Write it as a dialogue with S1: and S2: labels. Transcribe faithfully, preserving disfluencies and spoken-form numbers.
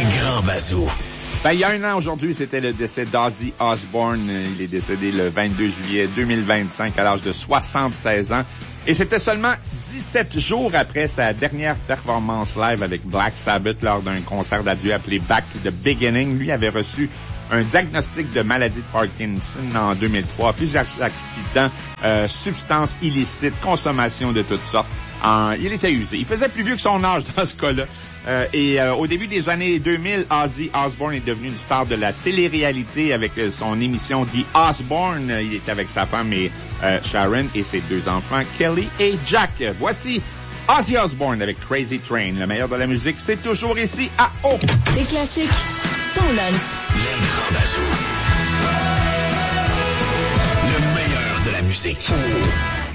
S1: grand bazou.
S2: Ben, il y a un an aujourd'hui, c'était le décès d'Ozzy Osbourne. Il est décédé le vingt-deux juillet deux mille vingt-cinq à l'âge de soixante-seize ans. Et c'était seulement dix-sept jours après sa dernière performance live avec Black Sabbath lors d'un concert d'adieu appelé Back to the Beginning. Lui avait reçu un diagnostic de maladie de Parkinson en deux mille trois, plusieurs accidents, euh, substances illicites, consommation de toutes sortes. Euh, il était usé. Il faisait plus vieux que son âge dans ce cas-là. Euh, et euh, au début des années deux mille, Ozzy Osbourne est devenu une star de la télé-réalité avec euh, son émission The Osbourne. Il était avec sa femme et euh, Sharon et ses deux enfants, Kelly et Jack. Voici Ozzy Osbourne avec Crazy Train. Le meilleur de la musique, c'est toujours ici à O.
S3: Des classiques, ton lunch.
S1: Les grands bazous. Le meilleur de la musique.